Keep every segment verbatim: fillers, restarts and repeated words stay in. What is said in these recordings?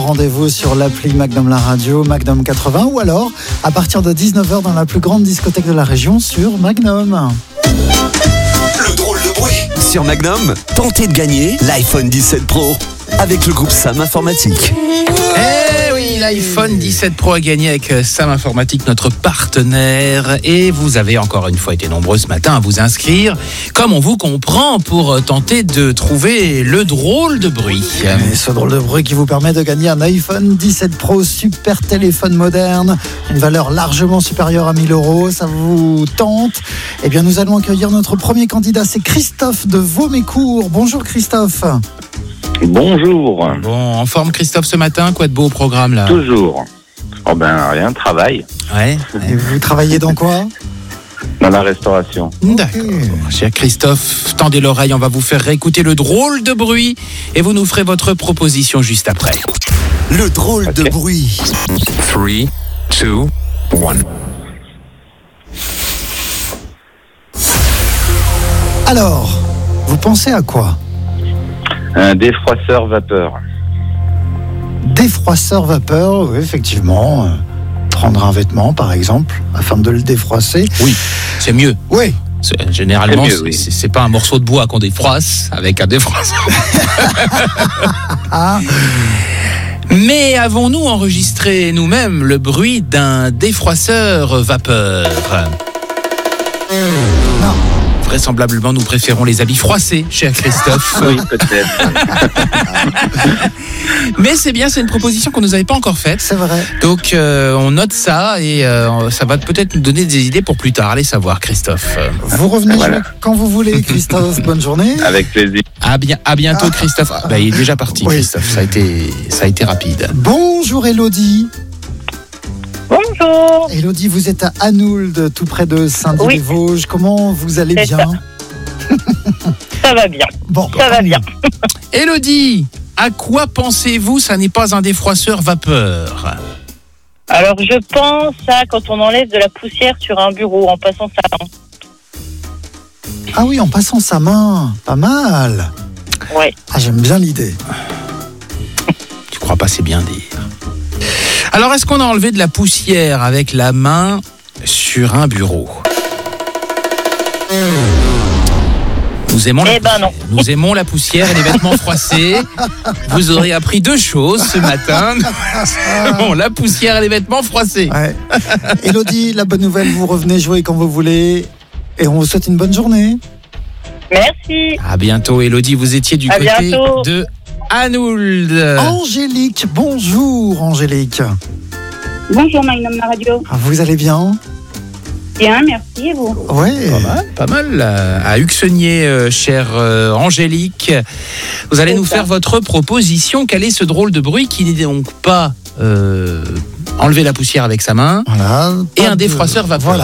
Rendez-vous sur l'appli Magnum La Radio, Magnum quatre-vingts, ou alors à partir de dix-neuf heures dans la plus grande discothèque de la région sur Magnum. Le drôle de bruit. Sur Magnum, tentez de gagner l'iPhone dix-sept Pro avec le groupe Sam Informatique. Eh oui, l'iPhone dix-sept Pro a gagné avec Sam Informatique, notre partenaire. Et vous avez encore une fois été nombreux ce matin à vous inscrire, comme on vous comprend, pour tenter de trouver le drôle de bruit. Et ce drôle de bruit qui vous permet de gagner un iPhone dix-sept Pro, super téléphone moderne, une valeur largement supérieure à mille euros. Ça vous tente? Eh bien, nous allons accueillir notre premier candidat, c'est Christophe de Vaumécourt. Bonjour Christophe. Bonjour. Bon, en forme Christophe ce matin, quoi de beau au programme là? Toujours. Oh ben rien, travail. Ouais. Et vous travaillez dans quoi? Dans la restauration. D'accord. Cher Christophe, tendez l'oreille, on va vous faire réécouter le drôle de bruit et vous nous ferez votre proposition juste après. Le drôle Ok. de bruit. trois, deux, un. Alors, vous pensez à quoi? Un défroisseur vapeur. Défroisseur vapeur, oui, effectivement. Euh, Prendre un vêtement, par exemple, afin de le défroisser. Oui, c'est mieux. Oui. C'est- Généralement, C'est mieux, c'est, oui. c'est- c'est pas un morceau de bois qu'on défroisse avec un défroisseur. Ah, Mais avons-nous enregistré nous-mêmes le bruit d'un défroisseur vapeur? non. Vraisemblablement, nous préférons les habits froissés, cher Christophe. Oui, peut-être. Mais c'est bien, c'est une proposition qu'on nous avait pas encore faite. C'est vrai. Donc, euh, on note ça et euh, ça va peut-être nous donner des idées pour plus tard. Allez savoir, Christophe. Vous revenez Voilà. jouer quand vous voulez, Christophe. Bonne journée. Avec plaisir. À, bien, à bientôt, Christophe. Bah, il est déjà parti, Oui. Christophe. Ça a été, ça a été rapide. Bonjour Elodie. Bonjour. Elodie, vous êtes à Anould, tout près de Saint-Dié-les-Vosges. Comment vous allez C'est bien? Ça va bien. Bon, Ça va bien. Élodie, à quoi pensez-vous? Ça n'est pas un défroisseur vapeur. Alors, je pense à quand on enlève de la poussière sur un bureau en passant sa main. Ah oui, en passant sa main. Pas mal. Ouais. Ah, j'aime bien l'idée. Tu crois pas, c'est bien dire. Alors, est-ce qu'on a enlevé de la poussière avec la main sur un bureau? Nous aimons, la Eh ben non. Nous aimons la poussière et les vêtements froissés. Vous aurez appris deux choses ce matin. Bon, la poussière et les vêtements froissés. Ouais. Elodie, la bonne nouvelle, vous revenez jouer quand vous voulez. Et on vous souhaite une bonne journée. Merci. À bientôt, Élodie. Vous étiez du À côté bientôt. de Anould. Angélique, bonjour Angélique. Bonjour Magnum La Radio. Ah, vous allez bien? Bien, merci et vous? Ouais. Pas mal, pas mal. euh, À Huxenier, euh, chère euh, Angélique. Vous allez C'est nous ça. faire votre proposition. Quel est ce drôle de bruit qui n'est donc pas euh, enlever la poussière avec sa main Voilà. et Pas un de- défroisseur vapeur? Voilà.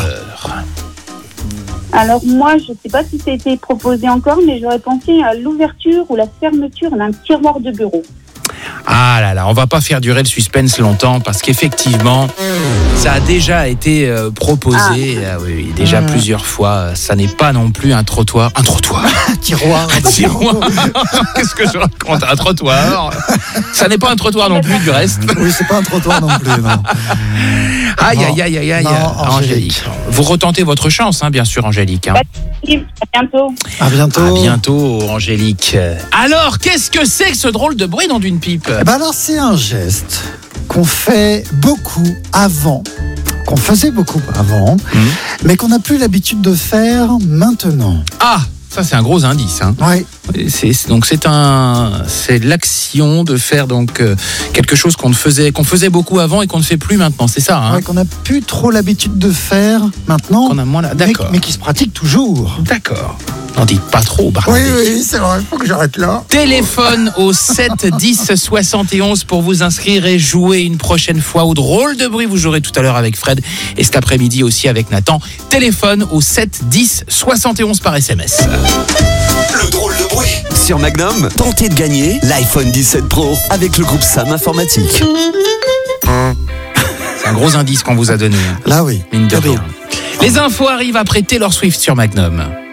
Alors moi, je ne sais pas si ça a été proposé encore, mais j'aurais pensé à l'ouverture ou la fermeture d'un tiroir de bureau. Ah là là, on va pas faire durer le suspense longtemps parce qu'effectivement, ça a déjà été euh, proposé, ah oui, oui, déjà Mmh. plusieurs fois. Ça n'est pas non plus un trottoir. Un trottoir Un tiroir. Un tiroir Qu'est-ce que je raconte? Un trottoir. Ça n'est pas un trottoir non plus du reste. Oui, c'est pas un trottoir non plus, non. Aïe, aïe, aïe, aïe, aïe. Non, Angélique. Angélique. Vous retentez votre chance, hein, bien sûr, Angélique. hein. À bientôt. À bientôt. À bientôt, Angélique. Alors, qu'est-ce que c'est que ce drôle de bruit dans d'une pipe? Eh ben alors, c'est un geste qu'on fait beaucoup avant, qu'on faisait beaucoup avant, Mmh. mais qu'on n'a plus l'habitude de faire maintenant. Ah, ça c'est un gros indice. Hein. Ouais. C'est, c'est- donc c'est un, c'est l'action de faire donc euh, quelque chose qu'on ne faisait, qu'on faisait beaucoup avant et qu'on ne fait plus maintenant. C'est ça, hein, Ouais, qu'on n'a plus trop l'habitude de faire maintenant, qu'on a moins là. mais, D'accord. mais qui se pratique toujours. D'accord. N'en dites pas trop, Barbara. Oui, oui, c'est vrai, faut que j'arrête là. Téléphone au sept dix soixante et onze pour vous inscrire et jouer une prochaine fois au drôle de bruit. Vous jouerez tout à l'heure avec Fred et cet après-midi aussi avec Nathan. Téléphone au sept dix soixante et onze par S M S. Le drôle de bruit. Sur Magnum, tentez de gagner l'iPhone dix-sept Pro avec le groupe Sam Informatique. C'est un gros indice qu'on vous a donné. hein. Là, oui. Mine de Cadeau. rien. Les infos arrivent après Taylor Swift sur Magnum.